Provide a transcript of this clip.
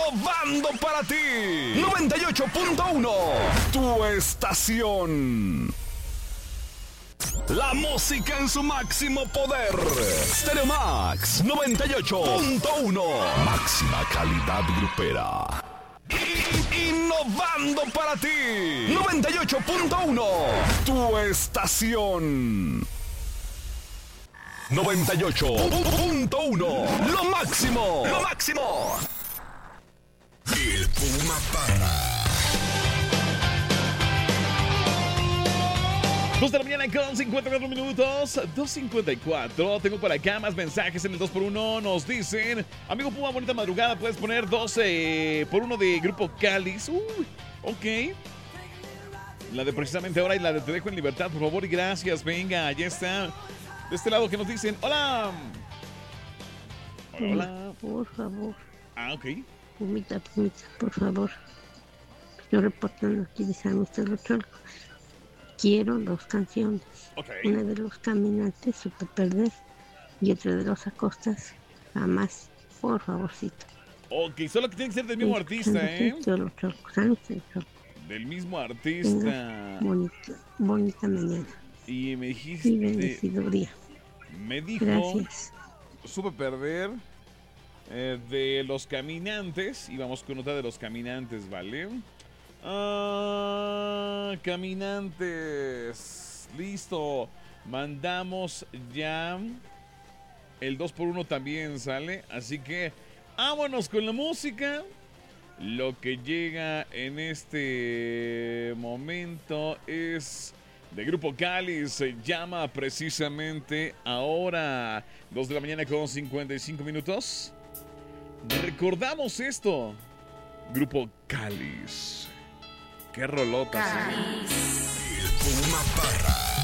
Innovando para ti. 98.1. Tu estación. La música en su máximo poder. Stereo Max 98.1. Máxima calidad grupera. Innovando para ti. 98.1. Tu estación. 98.1. Lo máximo. Lo máximo. El Puma Parra. 2 de la mañana con 54 minutos, 2:54. Tengo por acá más mensajes en el 2x1. Nos dicen, amigo Puma, bonita madrugada. Puedes poner 12 por 1 de Grupo Cáliz. Ok. La de precisamente ahora y la de Te dejo en libertad, por favor y gracias. Venga, ya está. De este lado que nos dicen, hola. Hola. Por favor. Ok. Pumita, por favor. Yo reportando aquí de San Luis Rocholco. Quiero 2 canciones. Okay. Una de Los Caminantes, Supe Perder, y otra de Los Acostas, Jamás. Por favorcito. Ok, solo que tiene que ser del mismo artista, ¿eh? Del mismo artista. Bonita mañana. Y me dijiste... Y bendecido día. Me dijo... Gracias. Supe Perder de Los Caminantes. Y vamos con otra de Los Caminantes, ¿vale? Caminantes. Listo. Mandamos ya. El 2x1 también sale. Así que vámonos con la música. Lo que llega en este momento es de Grupo Cáliz. Se llama precisamente Ahora. 2 de la mañana con 55 minutos. Recordamos esto. Grupo Cáliz. Qué rolotas. El Puma Parra.